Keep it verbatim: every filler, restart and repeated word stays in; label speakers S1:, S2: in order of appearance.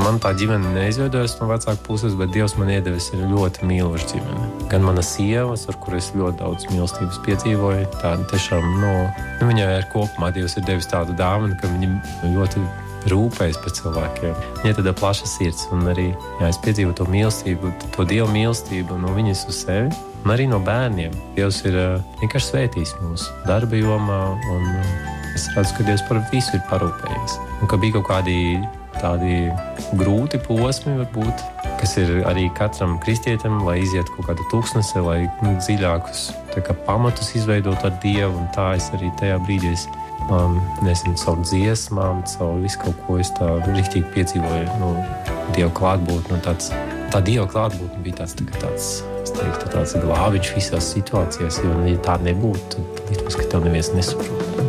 S1: man tā ģimene neizveidojas no vecāku puses, bet Dievs man iedevis ir ļoti mīloša ģimene. Gan mana sievas, ar kuru es ļoti daudz mīlestības piedzīvoju, tāda tiešām, nu, nu viņai ar kopumā Dievs ir devis tādu dāvanu, ka viņa ļoti rūpējas par cilvēkiem. Viņai tāda plaša sirds, un arī, jā, es piedzīvoju to mīlestību, to Dievu mīlestību no viņas uz sevi, un arī no bērniem. Dievs ir uh, vienkārši svētījis mūsu darba jomā, un uh, es redzu, ka Dievs par visu ir parūpējies. Un ka bija kaut kādi tādi grūti posmi, varbūt, kas ir arī katram kristietim, lai iziet kaut kādu tūkstnesi, lai nu, dziļākus tā kā pamatus izveidot ar Dievu, un tā es arī tajā brīdī es Um, nezinu, caur dziesmām, caur visu kaut ko es tā riktīgi piedzīvoju, nu, Dieva klātbūtni, un tāds, tā Dieva klātbūtni bija tāds, tā, tāds, es teiktu, tāds glābiņš visās situācijās, jo, ja tā nebūtu, tad, tad, ka tev neviens nesaprot.